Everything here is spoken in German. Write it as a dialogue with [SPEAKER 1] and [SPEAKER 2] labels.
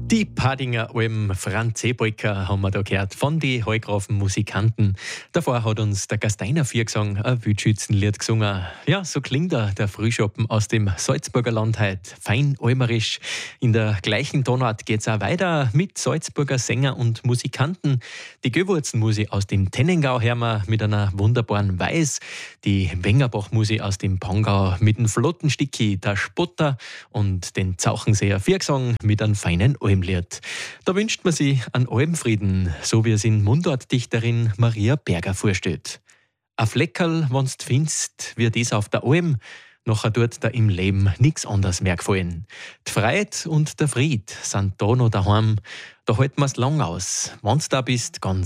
[SPEAKER 1] Die Padinger Alm, Franz Seebrücker haben wir da gehört, von den Heugrafen Musikanten. Davor hat uns der Gasteiner Viergesang ein Wildschützenlied gesungen. Ja, so klingt der Frühschoppen aus dem Salzburger Land heute. Fein almerisch. In der gleichen Tonart geht's auch weiter mit Salzburger Sänger und Musikanten. Die Gewürzenmusik aus dem Tennengau hören wir mit einer wunderbaren Weiß. Die Wengerbach-Musik aus dem Pongau mit dem Flottensticki, der Spotter und den Zauchenseer Viergesang mit einem feinen Almlied. Da wünscht man sich einen Almfrieden, so wie es in Mundartdichterin Maria Berger vorstellt. Ein Fleckerl, wenn's findest, wie das auf der Alm, nachher tut da im Leben nix anderes mehr gefallen. Die Freude und der Fried sind da noch daheim, da halten wir's lang aus. Wenn's da bist, ganz